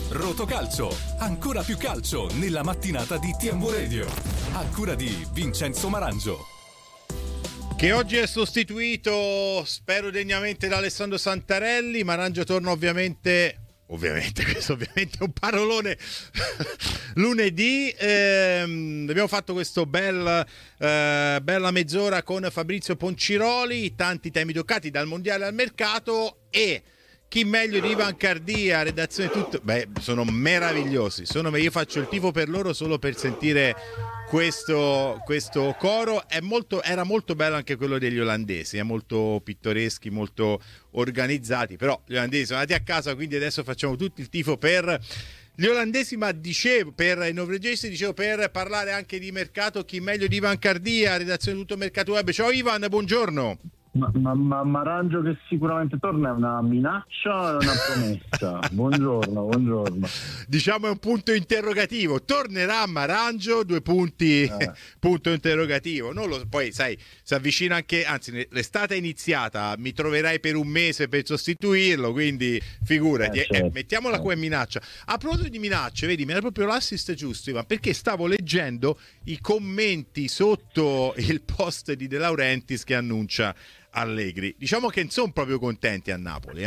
Rotocalcio, ancora più calcio nella mattinata di TMW Radio. A cura di Vincenzo Marangio. Che oggi è sostituito, spero degnamente, da Alessandro Santarelli. Marangio torna ovviamente, questo ovviamente è un parolone, lunedì. Abbiamo fatto questo bella mezz'ora con Fabrizio Ponciroli, tanti temi toccati dal mondiale al mercato, e chi meglio di Ivan Cardia, redazione tutto. Sono meravigliosi. Io faccio il tifo per loro solo per sentire questo coro. Era molto bello anche quello degli olandesi, molto pittoreschi, molto organizzati. Però gli olandesi sono andati a casa, quindi adesso facciamo tutti il tifo per gli olandesi, ma dicevo, per i norvegesi, per parlare anche di mercato, chi meglio di Ivan Cardia, redazione tutto mercato web. Ciao Ivan, buongiorno. Ma Marangio che sicuramente torna è una minaccia o è una promessa? buongiorno. Diciamo è un punto interrogativo. Tornerà Marangio? Due punti, punto interrogativo. Poi sai, si avvicina anche, anzi l'estate è iniziata, mi troverai per un mese per sostituirlo, quindi figurati, certo. Mettiamola come minaccia. A proposito di minacce, vedi, mi era proprio l'assist giusto, Ivan, perché stavo leggendo i commenti sotto il post di De Laurentiis che annuncia Allegri. Diciamo che non sono proprio contenti a Napoli,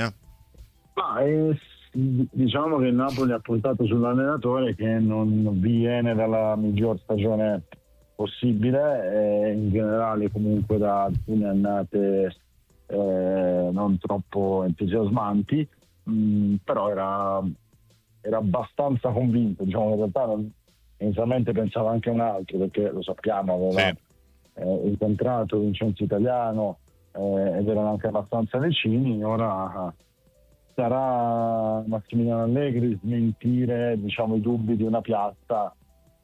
diciamo che il Napoli ha puntato sull'allenatore che non viene dalla miglior stagione possibile, in generale comunque da alcune annate non troppo entusiasmanti, però era abbastanza convinto. Diciamo, in realtà inizialmente pensava anche un altro, perché lo sappiamo, aveva incontrato Vincenzo Italiano ed erano anche abbastanza vicini. Ora sarà Massimiliano Allegri smentire, diciamo, i dubbi di una piazza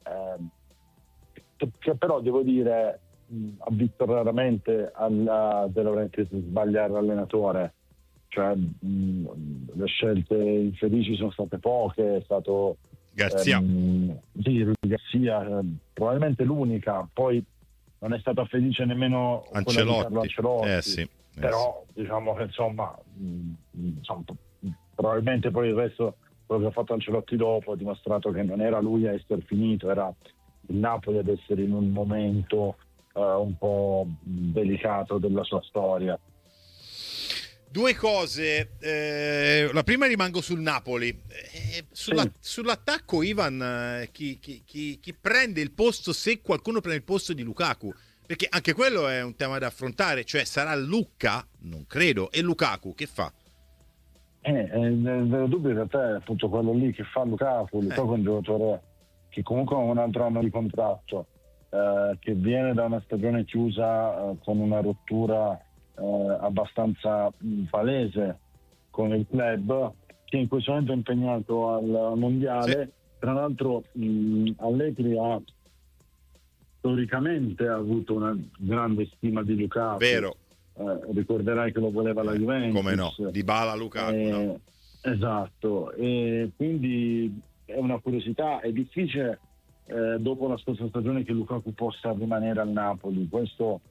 che però, devo dire, ha visto raramente De Laurentiis sbagliare l'allenatore. Cioè le scelte infelici sono state poche, è stato Garzia. Rudy Garcia, probabilmente l'unica. Poi non è stata felice nemmeno quella di Carlo Ancelotti. Però diciamo che insomma, probabilmente poi il resto, quello che ha fatto Ancelotti dopo, ha dimostrato che non era lui a essere finito, era il Napoli ad essere in un momento un po' delicato della sua storia. Due cose, la prima, rimango sul Napoli, sull'attacco, Ivan, chi prende il posto, se qualcuno prende il posto di Lukaku, perché anche quello è un tema da affrontare, cioè sarà Lucca? Non credo, e Lukaku che fa? Il dubbio in realtà è appunto quello lì, che fa Lukaku. Lukaku è un giocatore che comunque ha un altro anno di contratto, che viene da una stagione chiusa con una rottura abbastanza palese con il club, che in questo momento è impegnato al mondiale. Sì. Tra l'altro Allegri ha storicamente avuto una grande stima di Lukaku. Vero. Ricorderai che lo voleva la Juventus. Come no, Dybala, Lukaku, no? Esatto, e quindi è una curiosità. È difficile dopo la scorsa stagione che Lukaku possa rimanere al Napoli. Questo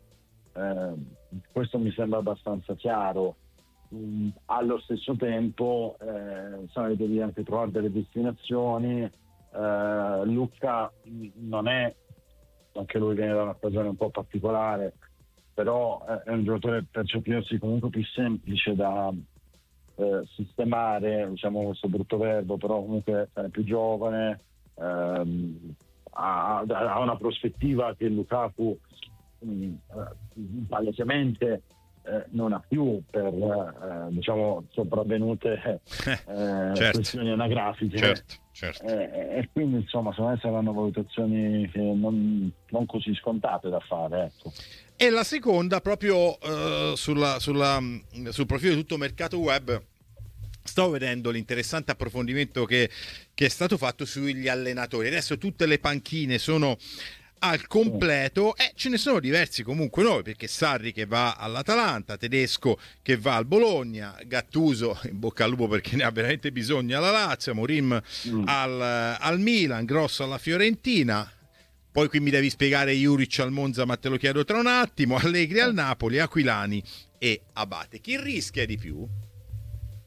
mi sembra abbastanza chiaro. Allo stesso tempo devi anche trovare delle destinazioni. Lucca non è, anche lui viene da una stagione un po' particolare, però è un giocatore per certi versi comunque più semplice da sistemare, diciamo, questo brutto verbo, però comunque è più giovane, ha una prospettiva che Lukaku palesemente non ha più per diciamo sopravvenute questioni anagrafiche. Certo. E quindi insomma secondo me saranno valutazioni che non così scontate da fare, ecco. E la seconda, proprio sul profilo di tutto mercato web, stavo vedendo l'interessante approfondimento che è stato fatto sugli allenatori. Adesso tutte le panchine sono al completo, ce ne sono diversi comunque nuovi, perché Sarri che va all'Atalanta, Tedesco che va al Bologna, Gattuso in bocca al lupo perché ne ha veramente bisogno alla Lazio, Mourinho al Milan, Grosso alla Fiorentina. Poi qui mi devi spiegare Juric al Monza, ma te lo chiedo tra un attimo. Allegri al Napoli, Aquilani e Abate. Chi rischia di più?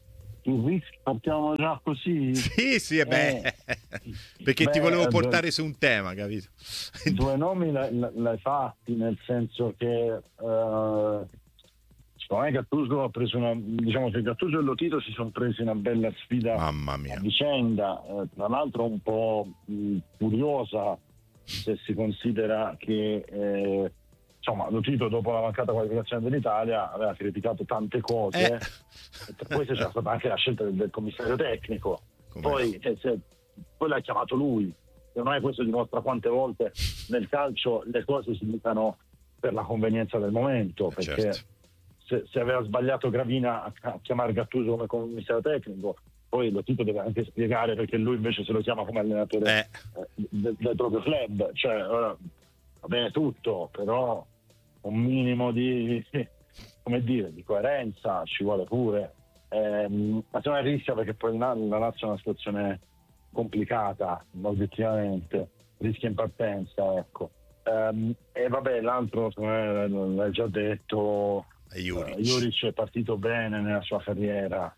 Partiamo già così? Sì, perché ti volevo portare su un tema, capito? Due nomi l'hai fatti, nel senso che secondo me Gattuso ha preso diciamo che Gattuso e Lotito si sono presi una bella sfida, mamma mia, a vicenda, tra l'altro un po' curiosa, se si considera che insomma Lotito, dopo la mancata qualificazione dell'Italia, aveva criticato tante cose, e poi c'era stata anche la scelta del commissario tecnico. Poi l'ha chiamato lui. Secondo me questo dimostra quante volte nel calcio le cose si dicono per la convenienza del momento, perché se aveva sbagliato Gravina a chiamare Gattuso come commissario tecnico, poi Lotito deve anche spiegare perché lui invece se lo chiama come allenatore del proprio club. Cioè, va bene tutto, però un minimo di coerenza ci vuole pure. Ma se non rischia, perché poi la Lazio è una situazione complicata, oggettivamente, rischia in partenza, ecco. E vabbè, l'altro, come l'hai già detto, Juric è partito bene nella sua carriera,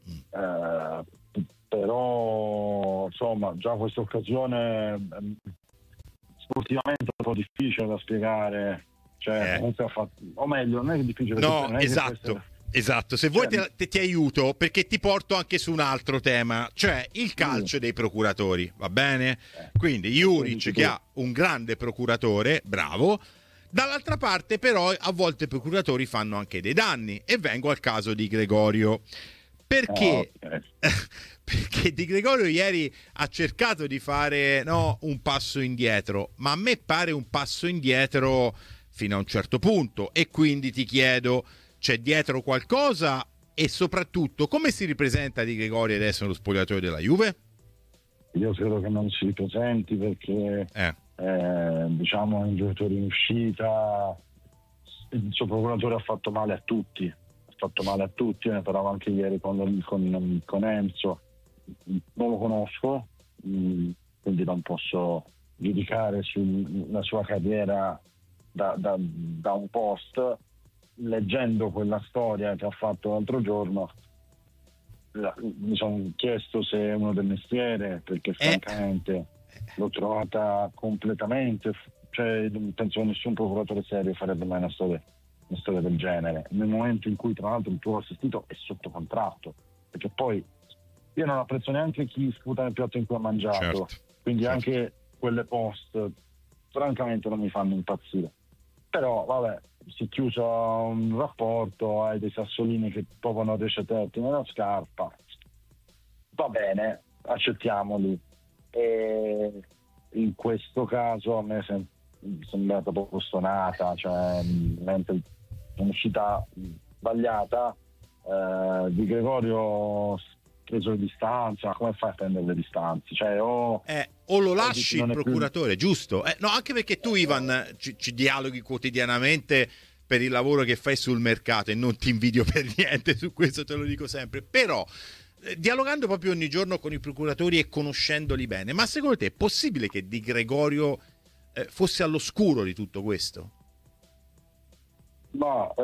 però insomma già questa occasione sportivamente è un po' difficile da spiegare, cioè comunque ha fatto, o meglio, non è che è difficile, no, non è esatto, se vuoi ti aiuto, perché ti porto anche su un altro tema, cioè il calcio dei procuratori, va bene? Quindi Juric che ha un grande procuratore, bravo. Dall'altra parte però a volte i procuratori fanno anche dei danni, e vengo al caso di Gregorio. Perché? Perché Di Gregorio ieri ha cercato di fare un passo indietro, ma a me pare un passo indietro fino a un certo punto, e quindi ti chiedo, c'è dietro qualcosa? E soprattutto, come si ripresenta Di Gregorio adesso nello spogliatoio della Juve? Io credo che non si ripresenti, perché diciamo è un giocatore in uscita. Il suo procuratore ha fatto male a tutti, ne parlavo anche ieri con Enzo. Non lo conosco, quindi non posso giudicare sulla sua carriera da un post. Leggendo quella storia che ha fatto l'altro giorno, mi sono chiesto se è uno del mestiere, perché francamente l'ho trovata completamente, cioè penso che nessun procuratore serio farebbe mai una storia del genere, nel momento in cui tra l'altro il tuo assistito è sotto contratto, perché poi io non apprezzo neanche chi sputa nel piatto in cui ha mangiato, quindi anche quelle post francamente non mi fanno impazzire. Però vabbè, si è chiuso un rapporto, hai dei sassolini che proprio non riesce a tenerti nella scarpa, va bene, accettiamoli. E in questo caso a me è sembrata poco stonata, cioè mentre un'uscita sbagliata, Di Gregorio preso le distanze, ma come fai a prendere le distanze? Cioè, o lo lasci il procuratore, giusto? No, anche perché tu, Ivan, ci dialoghi quotidianamente per il lavoro che fai sul mercato, e non ti invidio per niente, su questo te lo dico sempre, però dialogando proprio ogni giorno con i procuratori e conoscendoli bene, ma secondo te è possibile che Di Gregorio fosse all'oscuro di tutto questo? No,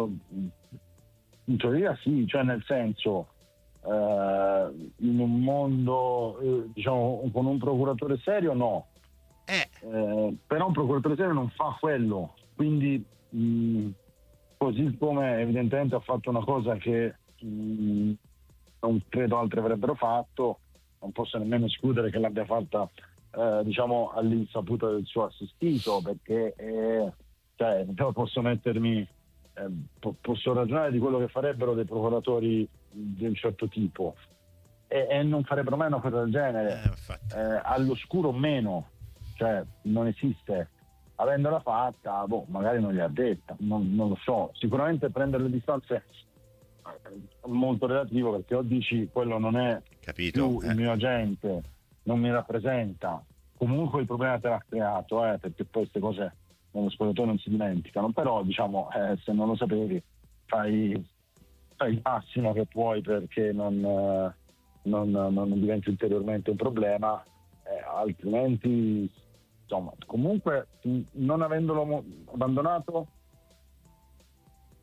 in teoria sì, cioè nel senso, in un mondo diciamo con un procuratore serio no, però un procuratore serio non fa quello, quindi così come evidentemente ha fatto una cosa che non credo altri avrebbero fatto, non posso nemmeno escludere che l'abbia fatta diciamo all'insaputa del suo assistito, perché cioè, posso mettermi posso ragionare di quello che farebbero dei procuratori di un certo tipo, e non farebbero mai una cosa del genere, all'oscuro meno, cioè non esiste. Avendola fatta, magari non gli ha detta, non lo so, sicuramente prendere le distanze è molto relativo, perché o dici quello non è più il mio agente, non mi rappresenta, comunque il problema te l'ha creato, perché poi queste cose nello spogliatoio non si dimenticano, però diciamo se non lo sapevi fai il massimo che puoi perché non diventi ulteriormente un problema, altrimenti insomma comunque non avendolo abbandonato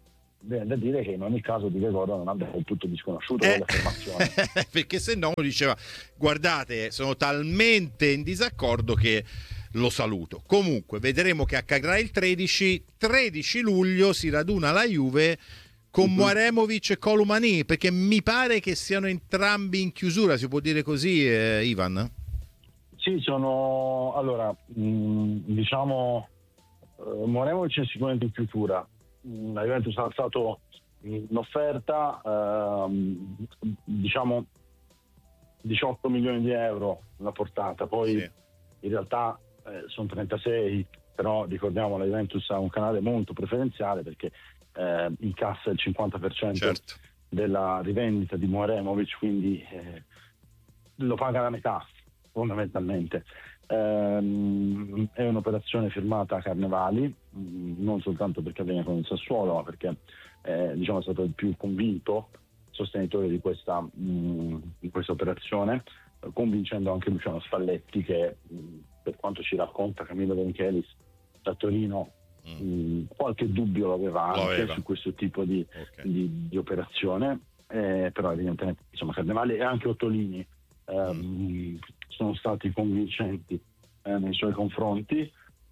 viene da dire che in ogni caso Di Gregorio non abbia del tutto disconosciuto quell'affermazione. Perché se no uno diceva guardate, sono talmente in disaccordo che lo saluto. Comunque vedremo che accadrà il 13 luglio, si raduna la Juve con Mouaremovic e Colomani, perché mi pare che siano entrambi in chiusura, si può dire così, Ivan? Sì, sono allora diciamo Mouaremovic è sicuramente in chiusura. La Juventus ha alzato un'offerta, diciamo 18 milioni di euro la portata, poi sì. In realtà sono 36, però ricordiamo la Juventus ha un canale molto preferenziale perché incassa il 50% certo. della rivendita di Mouaremovic, quindi lo paga la metà fondamentalmente. È un'operazione firmata a Carnevali, non soltanto perché avviene con il Sassuolo, ma perché diciamo è stato il più convinto sostenitore di questa operazione, convincendo anche Luciano Spalletti che per quanto ci racconta Camillo De Michelis da Torino qualche dubbio lo aveva anche su questo tipo di operazione, però evidentemente insomma Carnevali e anche Ottolini sono stati convincenti nei suoi confronti.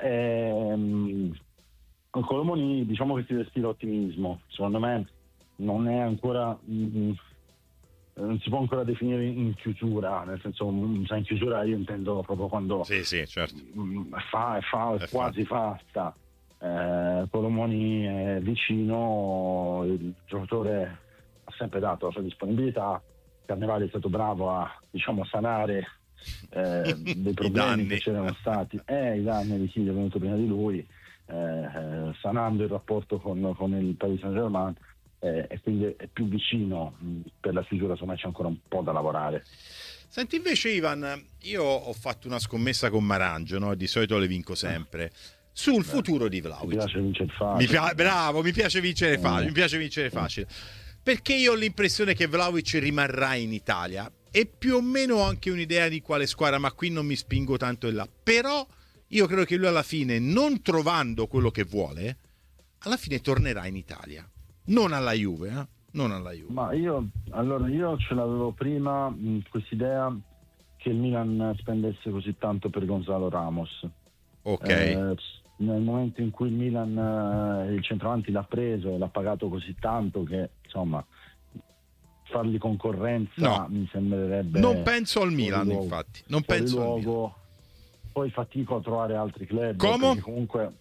Colomoni diciamo che si respira ottimismo, secondo me non è ancora non si può ancora definire in chiusura, nel senso in chiusura io intendo proprio quando sì, certo. è quasi fatta. Colomoni è vicino, il giocatore ha sempre dato la sua disponibilità. Carnevali è stato bravo a sanare dei problemi che c'erano stati, i danni di chi è venuto prima di lui, sanando il rapporto con il Paris Saint-Germain, e quindi è più vicino per la chiusura. Insomma c'è ancora un po' da lavorare. Senti invece Ivan, io ho fatto una scommessa con Marangio, no? Di solito le vinco sempre sul futuro di Vlahovic. Mi piace vincere facile. Bravo, mi piace vincere facile, mi piace vincere facile. Perché io ho l'impressione che Vlahovic rimarrà in Italia e più o meno ho anche un'idea di quale squadra, ma qui non mi spingo tanto in là. Però io credo che lui alla fine, non trovando quello che vuole, alla fine tornerà in Italia. Non alla Juve, non alla Juve. Ma io ce l'avevo prima quest'idea che il Milan spendesse così tanto per Gonzalo Ramos. Ok. Nel momento in cui il Milan il centravanti l'ha preso e l'ha pagato così tanto che insomma fargli concorrenza mi sembrerebbe. Non penso al Milan, infatti. Non penso al Milan. Poi fatico a trovare altri club. Come? Comunque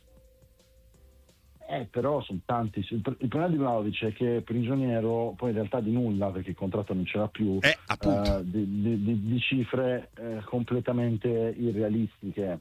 però sono tanti. Il problema di Vlahovic è che è prigioniero poi in realtà di nulla, perché il contratto non ce l'ha più, di cifre completamente irrealistiche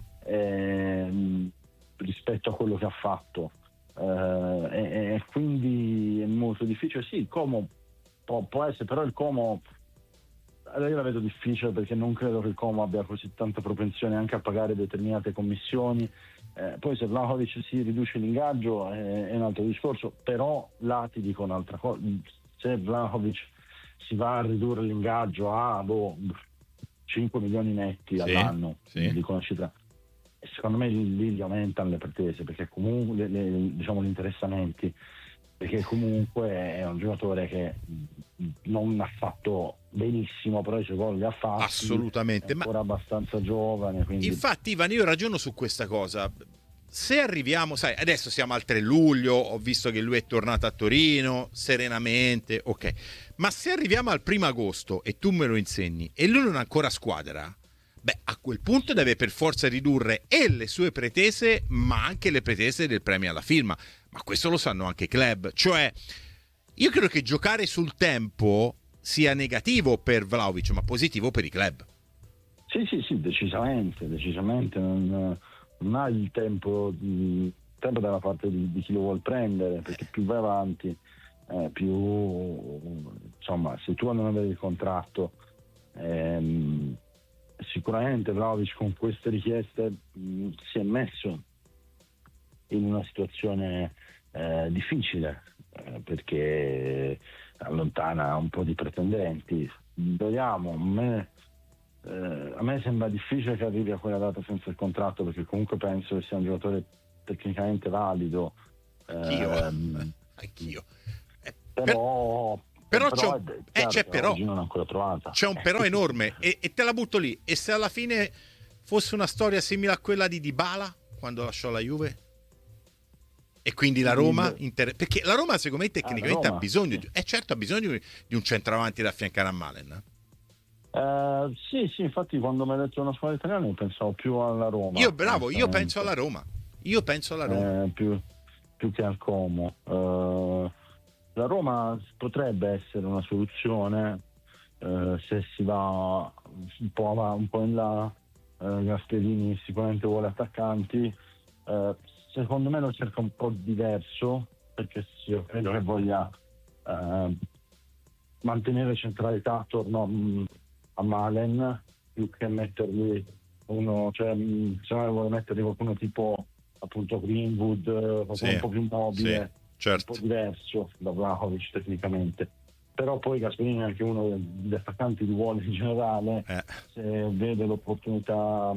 rispetto a quello che ha fatto, e quindi è molto difficile. Sì, il Como può essere, però il Como io la vedo difficile, perché non credo che il Como abbia così tanta propensione anche a pagare determinate commissioni. Poi se Vlahovic si riduce l'ingaggio è un altro discorso, però là ti dico un'altra cosa: se Vlahovic si va a ridurre l'ingaggio a 5 milioni netti all'anno, dico una cifra, secondo me lì gli aumentano le pretese, perché comunque diciamo gli interessamenti, perché comunque è un giocatore che non ha fatto benissimo, però i suoi gol li ha fatti, assolutamente, è ancora abbastanza giovane, quindi... Infatti Ivan, io ragiono su questa cosa. Se arriviamo, sai, adesso siamo al 3 luglio, ho visto che lui è tornato a Torino serenamente, ok, ma se arriviamo al 1 agosto e tu me lo insegni e lui non ha ancora squadra, a quel punto deve per forza ridurre e le sue pretese, ma anche le pretese del premio alla firma. Ma questo lo sanno anche i club. Cioè, io credo che giocare sul tempo sia negativo per Vlahovic, ma positivo per i club. Sì, decisamente. Non ha il tempo dalla parte di chi lo vuol prendere, perché più vai avanti, più insomma, se tu non avevi il contratto, sicuramente Vlahovic con queste richieste si è messo in una situazione difficile, perché allontana un po' di pretendenti. Vediamo, a me sembra difficile che arrivi a quella data senza il contratto, perché comunque penso che sia un giocatore tecnicamente valido, anch'io. Però oggi non è ancora trovata. C'è un però enorme e te la butto lì. E se alla fine fosse una storia simile a quella di Dybala quando lasciò la Juve? E quindi la Roma, perché la Roma secondo me tecnicamente ha bisogno, ha bisogno di un centravanti da affiancare a Malen. Sì, infatti quando mi hai detto una squadra italiana io pensavo più alla Roma. Io penso alla Roma. Più che al Como. La Roma potrebbe essere una soluzione se si va un po' in là. Gasperini sicuramente vuole attaccanti. Secondo me lo cerca un po' diverso, perché io credo che voglia mantenere centralità attorno a Malen più che mettergli uno, cioè se no vuole mettergli qualcuno tipo appunto Greenwood, qualcuno un po' più mobile, certo. Un po' diverso da Vlahovic tecnicamente. Però poi Gasperini è anche uno degli attaccanti di ruolo in generale, se vede l'opportunità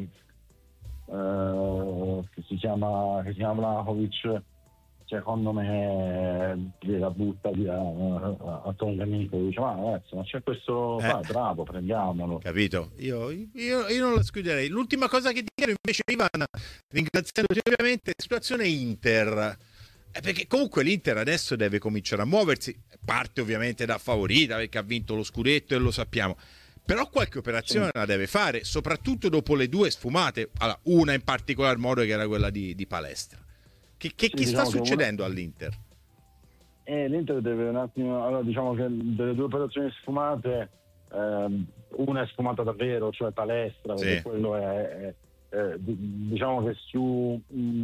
che si chiama Vlahovic, secondo me la butta via a Tonga Nico, dice ma ragazzi, ma c'è questo bravo, prendiamolo. Capito? Io non lo escluderei. L'ultima cosa che ti chiedo invece, Ivan, ringraziandoti ovviamente, situazione Inter. Perché comunque l'Inter adesso deve cominciare a muoversi, parte ovviamente da favorita perché ha vinto lo scudetto e lo sappiamo, però qualche operazione la deve fare, soprattutto dopo le due sfumate, una in particolar modo che era quella di Palestra. Che sta succedendo all'Inter? L'Inter deve un attimo, allora diciamo che delle due operazioni sfumate, una è sfumata davvero, cioè Palestra, perché quello è diciamo che su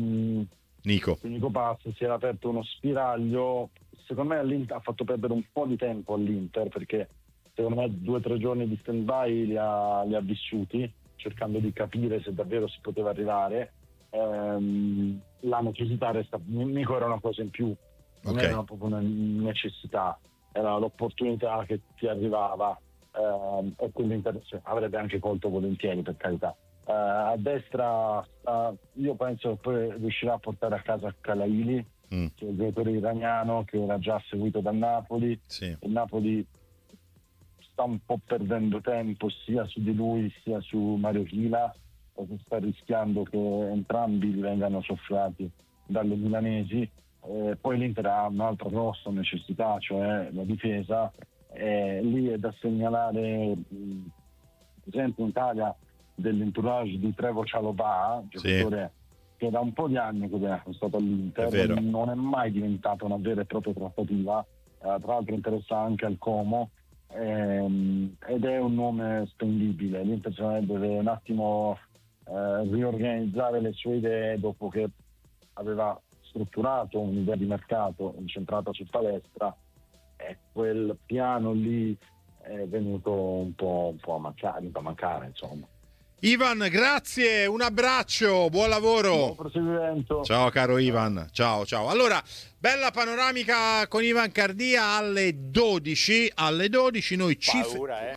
Nico Pass si era aperto uno spiraglio. Secondo me l'Inter ha fatto perdere un po' di tempo all'Inter, perché secondo me 2 o 3 giorni di stand-by li ha vissuti, cercando di capire se davvero si poteva arrivare. La necessità resta, Nico era una cosa in più, non era proprio una necessità, era l'opportunità che ti arrivava, e quindi avrebbe anche colto volentieri, per carità. A destra io penso che poi riuscirà a portare a casa Kalaili, che è il giocatore iraniano che era già seguito dal Napoli. Il Napoli sta un po' perdendo tempo sia su di lui sia su Mario Chila, perché sta rischiando che entrambi vengano soffrati dalle milanesi. Poi l'Inter ha un'altra grossa necessità, cioè la difesa. Lì è da segnalare, per esempio in Italia, dell'entourage di Trevo Chalobah, giocatore che da un po' di anni che è stato all'Inter, non è mai diventata una vera e propria trattativa, tra l'altro interessa anche al Como, ed è un nome spendibile. L'Inter deve un attimo riorganizzare le sue idee dopo che aveva strutturato un'idea di mercato incentrata su Palestra, e quel piano lì è venuto un po' a mancare, insomma. Ivan, grazie, un abbraccio, buon lavoro. Buon proseguimento. Ciao caro Ivan, ciao. Allora, bella panoramica con Ivan Cardia alle 12 noi ci... Paura,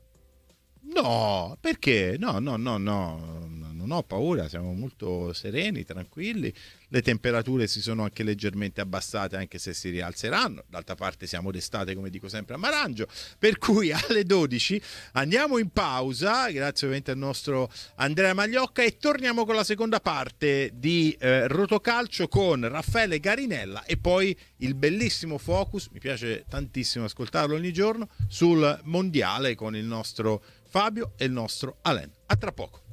No, perché? No, non ho paura, siamo molto sereni, tranquilli. Le temperature si sono anche leggermente abbassate, anche se si rialzeranno. D'altra parte siamo d'estate, come dico sempre a Marangio, per cui alle 12 andiamo in pausa, grazie ovviamente al nostro Andrea Magliocca, e torniamo con la seconda parte di Rotocalcio con Raffaele Garinella e poi il bellissimo focus, mi piace tantissimo ascoltarlo ogni giorno, sul mondiale con il nostro Fabio e il nostro Alain. A tra poco.